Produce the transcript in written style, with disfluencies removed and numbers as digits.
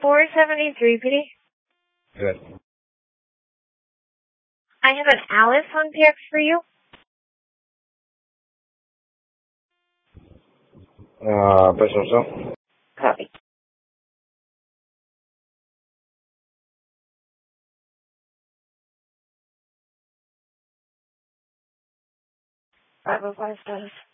473, PD. Good. I have an Alice on PX for you. Personal cell? Copy. 505 status.